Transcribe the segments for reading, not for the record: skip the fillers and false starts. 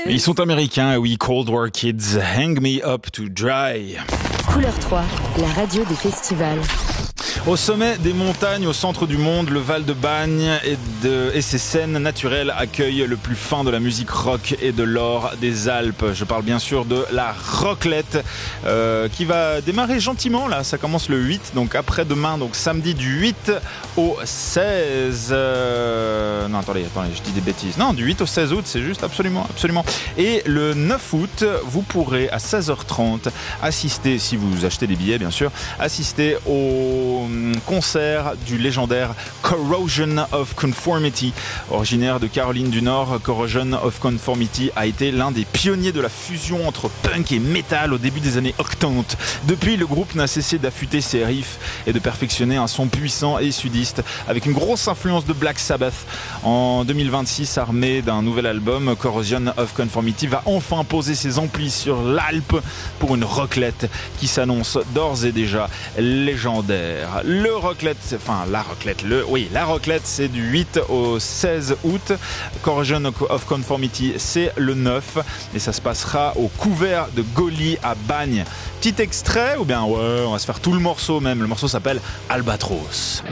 Ils sont américains, oui, Cold War Kids, Hang Me Up to Dry. Couleur 3, la radio des festivals. Au sommet des montagnes, au centre du monde, le Val de Bagne et ses scènes naturelles accueillent le plus fin de la musique rock et de l'or des Alpes. Je parle bien sûr de la roclette qui va démarrer gentiment. Là, ça commence le 8, donc après-demain, donc samedi du 8 au 16... Non, attendez, je dis des bêtises. Non, du 8 au 16 août, c'est juste absolument. Et le 9 août, vous pourrez à 16h30 assister, si vous achetez des billets bien sûr, assister au concert du légendaire Corrosion of Conformity. Originaire de Caroline du Nord, Corrosion of Conformity a été l'un des pionniers de la fusion entre punk et metal au début des années 80. Depuis, le groupe n'a cessé d'affûter ses riffs et de perfectionner un son puissant et sudiste avec une grosse influence de Black Sabbath. En 2026, armé d'un nouvel album, Corrosion of Conformity va enfin poser ses amplis sur l'Alpe pour une roclette qui s'annonce d'ores et déjà légendaire. La roclette, c'est du 8 au 16 août. Corrosion of Conformity, c'est le 9 et ça se passera au couvert de Gauly à Bagne. Petit extrait ou bien ouais, on va se faire tout le morceau même. Le morceau s'appelle Albatros.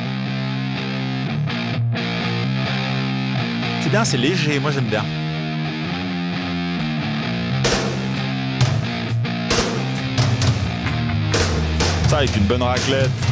C'est bien, c'est léger, moi j'aime bien. Ça avec une bonne raclette.